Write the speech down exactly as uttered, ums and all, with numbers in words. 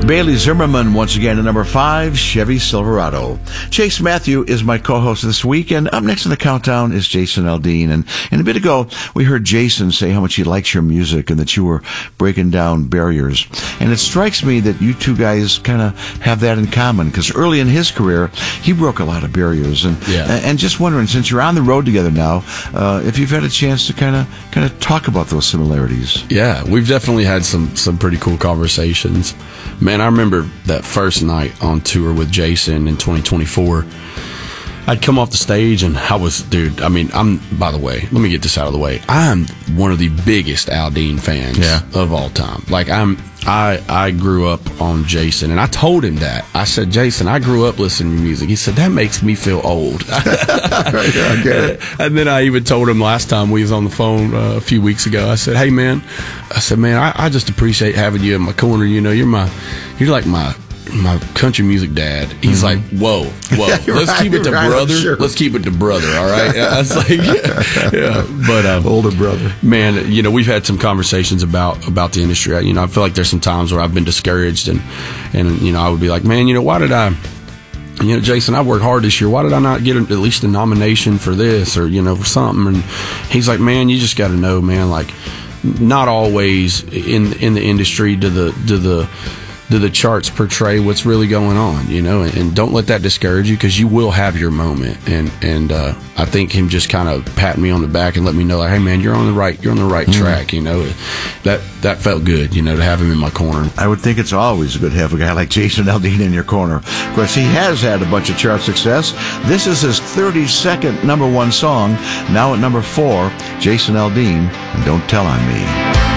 Bailey Zimmerman once again at number five, Chevy Silverado. Chase Matthew is my co-host this week, and up next in the countdown is Jason Aldean. And, and a bit ago, we heard Jason say how much he likes your music and that you were breaking down barriers. And it strikes me that you two guys kind of have that in common, because early in his career, he broke a lot of barriers. And yeah. and just wondering, since you're on the road together now, uh, if you've had a chance to kind of kind of talk about those similarities. Yeah, we've definitely had some some pretty cool conversations. Man, I remember that first night on tour with Jason in twenty twenty-four. I'd come off the stage and I was, dude, I mean, I'm, by the way, let me get this out of the way. I'm one of the biggest Aldean fans yeah. of all time. Like, I'm, I, I grew up on Jason, and I told him that. I said, Jason, I grew up listening to music. He said, that makes me feel old. Yeah, I get it. And then I even told him last time we was on the phone uh, a few weeks ago, I said, hey, man, I said, man, I, I just appreciate having you in my corner. You know, you're my, you're like my, my country music dad. He's mm-hmm. like, whoa, whoa, yeah, let's right, keep it to right, brother. sure. Let's keep it to brother. All right. I was like, yeah, yeah. But um, older brother, man, you know, we've had some conversations about about the industry. You know, I feel like there's some times where I've been discouraged, and and you know, I would be like, man, you know, why did I? You know, Jason, I worked hard this year. Why did I not get at least a nomination for this, or you know, for something? And he's like, man, you just got to know, man, like, not always in in the industry do the do the do the charts portray what's really going on, you know, and, and don't let that discourage you, because you will have your moment. And and uh, I think him just kind of patting me on the back and let me know, like, hey man, you're on the right, you're on the right mm. track, you know. That that felt good, you know, to have him in my corner. I would think it's always good to have a guy like Jason Aldean in your corner. Of course, he has had a bunch of chart success. This is his thirty-second number one song. Now at number four, Jason Aldean, and Don't Tell On Me.